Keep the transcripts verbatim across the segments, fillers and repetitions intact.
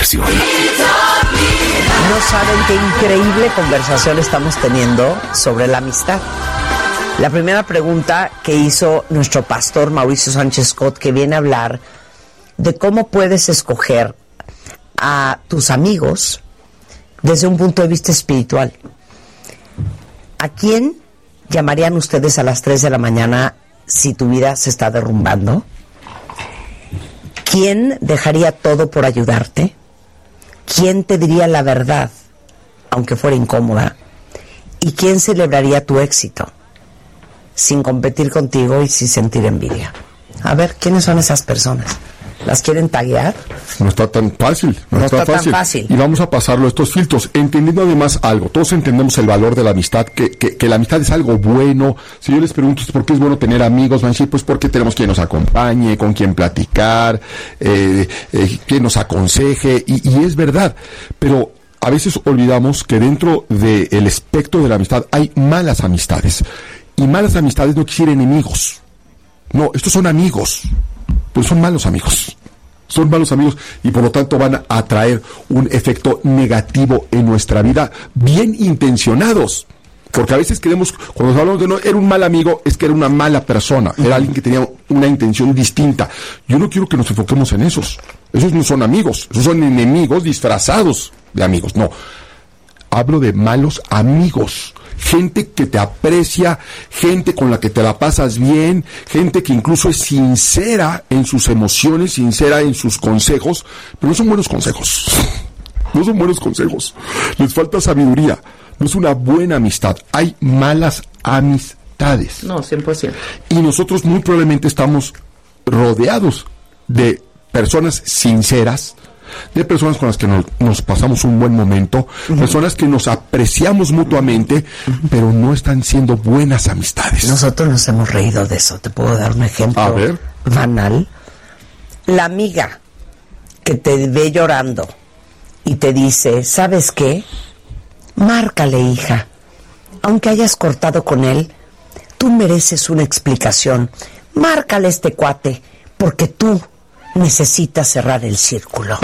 diversión. No saben qué increíble conversación estamos teniendo sobre la amistad. La primera pregunta que hizo nuestro pastor Mauricio Sánchez Scott, que viene a hablar de cómo puedes escoger a tus amigos desde un punto de vista espiritual. ¿A quién llamarían ustedes a las tres de la mañana si tu vida se está derrumbando? ¿Quién dejaría todo por ayudarte? ¿Quién te diría la verdad, aunque fuera incómoda? ¿Y quién celebraría tu éxito, sin competir contigo y sin sentir envidia? A ver, ¿quiénes son esas personas? ¿Las quieren taguear? No está tan fácil. No, no está, está fácil. tan fácil. Y vamos a pasarlo a estos filtros, entendiendo además algo. Todos entendemos el valor de la amistad, que, que, que la amistad es algo bueno. Si yo les pregunto por qué es bueno tener amigos, van a decir, pues porque tenemos quien nos acompañe, con quien platicar, eh, eh, quien nos aconseje, y, y es verdad. Pero a veces olvidamos que dentro del espectro de la amistad hay malas amistades. Y malas amistades no quieren enemigos. No, estos son amigos, pero son malos amigos. Son malos amigos y por lo tanto van a traer un efecto negativo en nuestra vida, bien intencionados. Porque a veces creemos, cuando hablamos de no, era un mal amigo, es que era una mala persona, era alguien que tenía una intención distinta. Yo no quiero que nos enfoquemos en esos. Esos no son amigos, esos son enemigos disfrazados de amigos. No, hablo de malos amigos. Gente que te aprecia, gente con la que te la pasas bien, gente que incluso es sincera en sus emociones, sincera en sus consejos, pero no son buenos consejos. No son buenos consejos. Les falta sabiduría. No es una buena amistad. Hay malas amistades. No, cien por ciento. Y nosotros muy probablemente estamos rodeados de personas sinceras, de personas con las que nos, nos pasamos un buen momento, uh-huh. personas que nos apreciamos mutuamente, uh-huh. pero no están siendo buenas amistades. Nosotros nos hemos reído de eso. Te puedo dar un ejemplo A ver. banal. La amiga que te ve llorando y te dice, ¿sabes qué? Márcale, hija. Aunque hayas cortado con él, tú mereces una explicación. Márcale a este cuate, porque tú necesitas cerrar el círculo.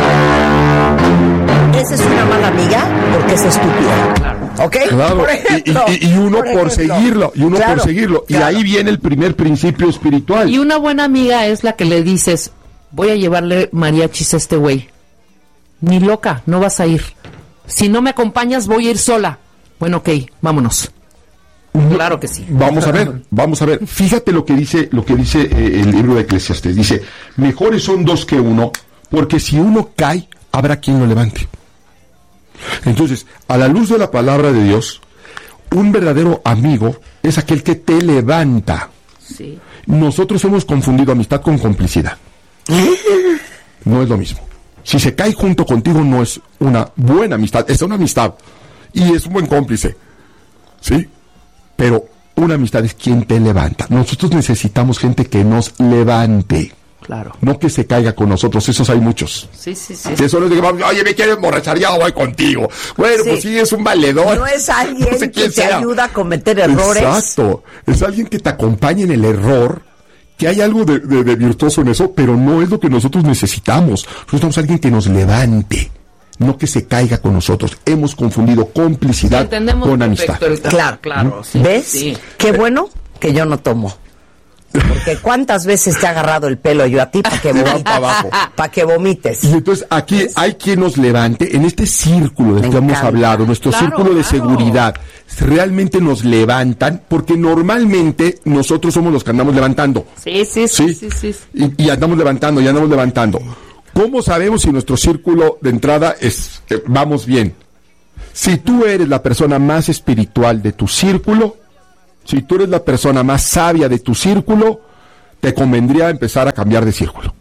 Esa es una mala amiga porque es estúpida. Claro. ¿Ok? Claro. Por ejemplo, y, y, y uno por, por seguirlo, y uno claro, por seguirlo. claro. Y ahí viene el primer principio espiritual. Y una buena amiga es la que le dices, voy a llevarle mariachis a este güey. Ni loca, no vas a ir. Si no me acompañas, voy a ir sola. Bueno, ok, vámonos. Claro que sí. Vamos a ver, vamos a ver. Fíjate lo que dice, lo que dice eh, el libro de Eclesiastés. Dice, mejores son dos que uno, porque si uno cae, habrá quien lo levante. Entonces, a la luz de la palabra de Dios, un verdadero amigo es aquel que te levanta. Sí. Nosotros hemos confundido amistad con complicidad. No es lo mismo. Si se cae junto contigo, no es una buena amistad, es una amistad. Y es un buen cómplice. ¿Sí? Pero una amistad es quien te levanta. Nosotros necesitamos gente que nos levante. Claro. No que se caiga con nosotros. Esos hay muchos. Sí, sí, sí. Que solo digan, oye, me quiero emborrachar, ya voy contigo. Bueno, sí. Pues sí, es un valedor. No es alguien no sé que te sea. ayuda a cometer errores. Exacto. Es alguien que te acompañe en el error, que hay algo de, de, de virtuoso en eso, pero no es lo que nosotros necesitamos. Nosotros necesitamos alguien que nos levante, no que se caiga con nosotros. Hemos confundido complicidad con amistad. El... Claro, claro. Sí, ¿ves? Sí. Qué bueno que yo no tomo. Porque cuántas veces te ha agarrado el pelo yo a ti para que, vom- pa que vomites. Y entonces aquí ¿ves? Hay quien nos levante en este círculo del Me que encanta. hemos hablado, nuestro claro, círculo de claro. seguridad. Realmente nos levantan, porque normalmente nosotros somos los que andamos levantando. Sí, sí, sí. sí, sí, sí. Y, y andamos levantando, y andamos levantando. ¿Cómo sabemos si nuestro círculo de entrada es eh, vamos bien? Si tú eres la persona más espiritual de tu círculo, si tú eres la persona más sabia de tu círculo, te convendría empezar a cambiar de círculo.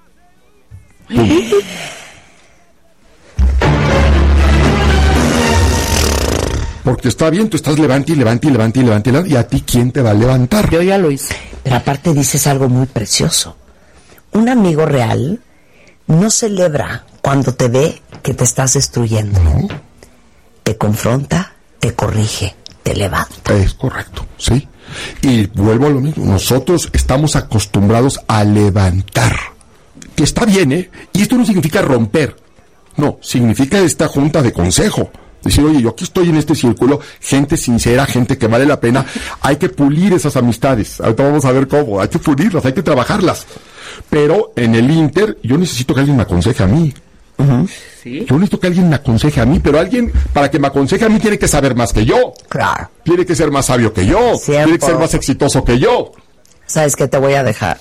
Porque está bien, tú estás levante y levante y levante y levante y levante, y a ti ¿quién te va a levantar? Yo ya lo hice. Pero aparte dices algo muy precioso. Un amigo real no celebra cuando te ve que te estás destruyendo. No. Te confronta, te corrige, te levanta. Es correcto, sí. Y vuelvo a lo mismo. Nosotros estamos acostumbrados a levantar. Que está bien, ¿eh? Y esto no significa romper. No, significa esta junta de consejo. Decir, oye, yo aquí estoy en este círculo, gente sincera, gente que vale la pena. Hay que pulir esas amistades. Ahorita vamos a ver cómo. Hay que pulirlas, hay que trabajarlas. Pero en el Inter, yo necesito que alguien me aconseje a mí. Uh-huh. ¿Sí? Yo necesito que alguien me aconseje a mí, pero alguien, para que me aconseje a mí, tiene que saber más que yo. Claro. Tiene que ser más sabio que yo. Cierto. Tiene que ser más exitoso que yo. ¿Sabes qué te voy a dejar?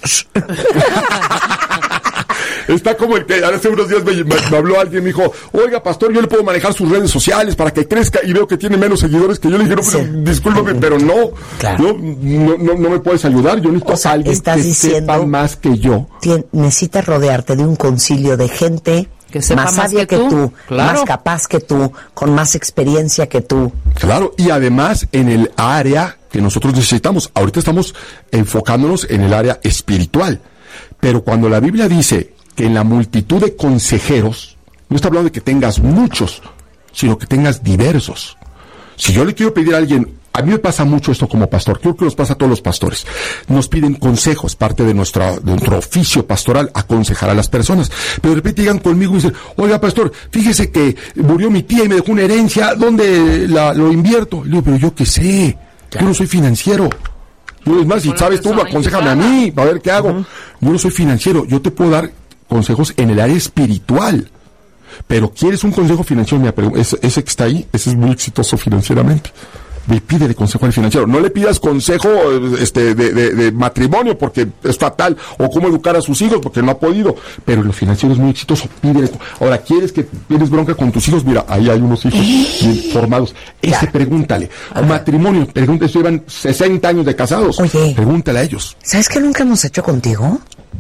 Está como el que hace unos días me, me, me habló alguien, me dijo, oiga, pastor, yo le puedo manejar sus redes sociales para que crezca, y veo que tiene menos seguidores que yo. Le dije, no, Sí. pero, discúlpame, pero no, Claro. no, no, no, no me puedes ayudar. Yo necesito O sea, a alguien estás que diciendo- sepa más que yo. Tien- necesitas rodearte de un concilio de gente Que sepa más más sabia que que tú. tú, Claro. más capaz que tú, con más experiencia que tú. Claro, y además en el área que nosotros necesitamos. Ahorita estamos enfocándonos en el área espiritual. Pero cuando la Biblia dice que en la multitud de consejeros, no está hablando de que tengas muchos, sino que tengas diversos. Si yo le quiero pedir a alguien, a mí me pasa mucho esto como pastor, creo que nos pasa a todos los pastores, nos piden consejos, parte de, nuestra, de nuestro oficio pastoral, aconsejar a las personas, pero de repente llegan conmigo y dicen, oiga pastor, fíjese que murió mi tía y me dejó una herencia, ¿dónde la, lo invierto? Y le digo, pero yo qué sé, yo no soy financiero. Yo, es más, si Con la sabes tú, persona aconséjame a indicada. mí, a ver qué hago. Uh-huh. Yo no soy financiero, yo te puedo dar consejos en el área espiritual. Pero ¿quieres un consejo financiero? Mira, pero ese, ese que está ahí, ese es muy exitoso financieramente. Ve, pídele consejo al financiero. No le pidas consejo este, de, de, de matrimonio porque es fatal, o cómo educar a sus hijos porque no ha podido. Pero lo financiero es muy exitoso. Pídele. Ahora, ¿quieres que tienes bronca con tus hijos? Mira, ahí hay unos hijos bien formados. Ese, pregúntale. Okay. Matrimonio, pregúntale, llevan sesenta años de casados. Oye, pregúntale a ellos. ¿Sabes qué nunca hemos hecho contigo?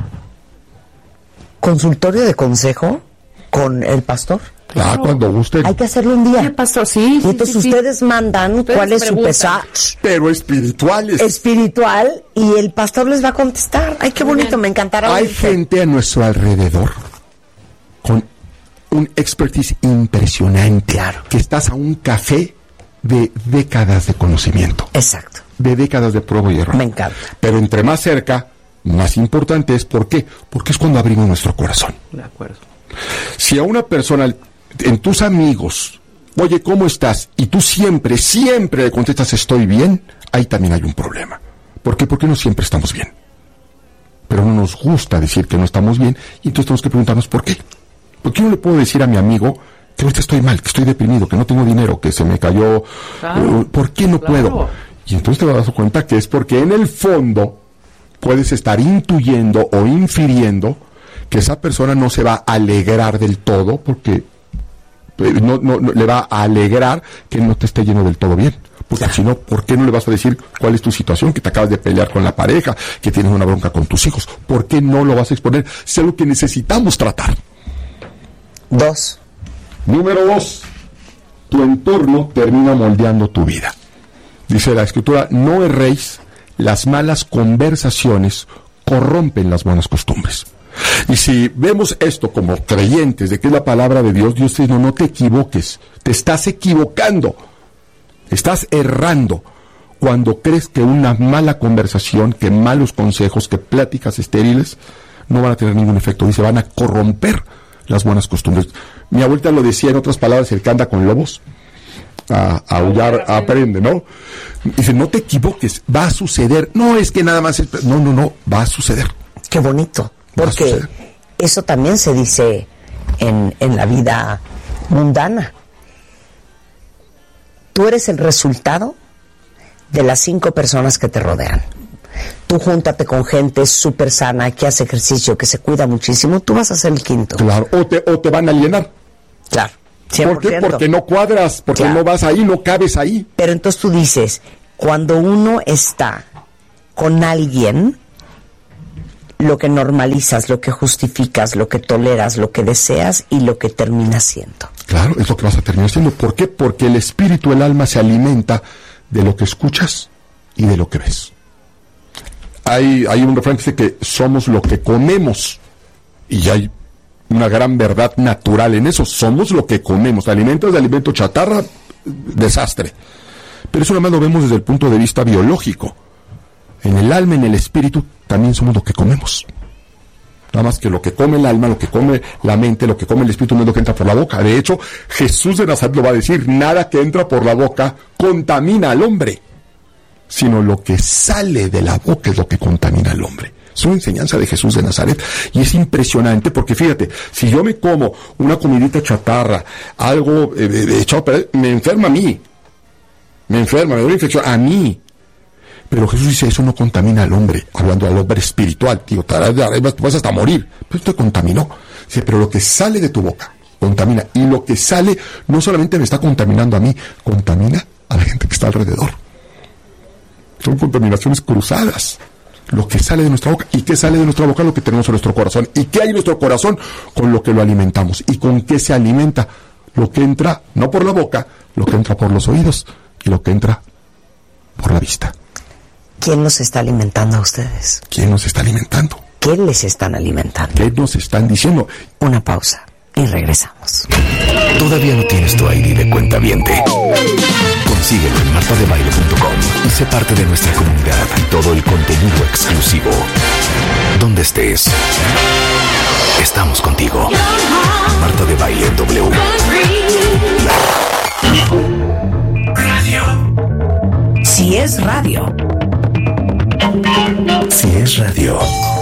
Consultorio de consejo con el pastor. Claro. Ah, cuando gusten. Hay que hacerlo un día. ¿Qué pastor? Sí, y entonces sí, sí, ustedes sí. mandan Ustedes cuál es su preguntan. pesar. Pero espirituales. Espiritual, y el pastor les va a contestar. Ay, qué Muy bonito, bien. me encantará. Hay oírte. gente a nuestro alrededor con un expertise impresionante. Claro. Que estás a un café de décadas de conocimiento. Exacto. De décadas de prueba y error. Me encanta. Pero entre más cerca, más importante es, ¿por qué? Porque es cuando abrimos nuestro corazón. De acuerdo. Si a una persona, en tus amigos, oye, ¿cómo estás? Y tú siempre, siempre le contestas, estoy bien, ahí también hay un problema. ¿Por qué? Porque no siempre estamos bien. Pero no nos gusta decir que no estamos bien, y entonces tenemos que preguntarnos por qué. ¿Por qué no le puedo decir a mi amigo que ahorita estoy mal, que estoy deprimido, que no tengo dinero, que se me cayó? Claro, uh, ¿Por qué no claro. puedo? Y entonces te das cuenta que es porque en el fondo puedes estar intuyendo o infiriendo que esa persona no se va a alegrar del todo, porque no, no, no le va a alegrar que no te esté yendo del todo bien. Porque si no, ¿por qué no le vas a decir cuál es tu situación? Que te acabas de pelear con la pareja, que tienes una bronca con tus hijos. ¿Por qué no lo vas a exponer? Es algo que necesitamos tratar. Dos. Número dos. Tu entorno termina moldeando tu vida. Dice la Escritura, no erréis, las malas conversaciones corrompen las buenas costumbres. Y si vemos esto como creyentes de que es la palabra de Dios, Dios dice, no, no te equivoques, te estás equivocando, estás errando cuando crees que una mala conversación, que malos consejos, que pláticas estériles no van a tener ningún efecto, dice, van a corromper las buenas costumbres. Mi abuelita lo decía en otras palabras, el que anda con lobos, a, a aullar, aprende, ¿no? Dice, no te equivoques, va a suceder. No es que nada más es... No, no, no, va a suceder. Qué bonito, porque eso también se dice en, en la vida mundana. Tú eres el resultado de las cinco personas que te rodean. Tú júntate con gente súper sana, que hace ejercicio, que se cuida muchísimo, tú vas a ser el quinto. Claro, o te, o te van a alienar. Claro. cien por ciento. ¿Por qué? Porque no cuadras, porque claro. no vas ahí, no cabes ahí. Pero entonces tú dices, cuando uno está con alguien, lo que normalizas, lo que justificas, lo que toleras, lo que deseas y lo que terminas siendo. Claro, es lo que vas a terminar siendo. ¿Por qué? Porque el espíritu, el alma se alimenta de lo que escuchas y de lo que ves. Hay, hay un refrán que dice que somos lo que comemos, y hay una gran verdad natural en eso. Somos lo que comemos. Alimentos de alimento chatarra, desastre. Pero eso nada más lo vemos desde el punto de vista biológico. En el alma, en el espíritu, también somos lo que comemos. Nada más que lo que come el alma, lo que come la mente, lo que come el espíritu no es lo que entra por la boca. De hecho, Jesús de Nazaret lo va a decir, nada que entra por la boca contamina al hombre, sino lo que sale de la boca es lo que contamina al hombre. Es una enseñanza de Jesús de Nazaret y es impresionante porque fíjate, si yo me como una comidita chatarra, algo eh, echado a perder, me enferma a mí, me enferma, me da una infección a mí. Pero Jesús dice, eso no contamina al hombre, hablando al hombre espiritual. Digo, vas hasta morir, pero esto te contaminó. Dice, pero lo que sale de tu boca contamina. Y lo que sale no solamente me está contaminando a mí, contamina a la gente que está alrededor. Son contaminaciones cruzadas. Lo que sale de nuestra boca. ¿Y qué sale de nuestra boca? Lo que tenemos en nuestro corazón. ¿Y qué hay en nuestro corazón? Con lo que lo alimentamos. ¿Y con qué se alimenta? Lo que entra, no por la boca, lo que entra por los oídos y lo que entra por la vista. ¿Quién nos está alimentando a ustedes? ¿Quién nos está alimentando? ¿Qué les están alimentando? ¿Qué nos están diciendo? Una pausa y regresamos. ¿Todavía no tienes tu I D de cuentaviente? Consíguelo en marta de baile punto com y sé parte de nuestra comunidad. Todo el contenido exclusivo. Donde estés, estamos contigo. Marta de Baile W. Si es radio. Si es radio.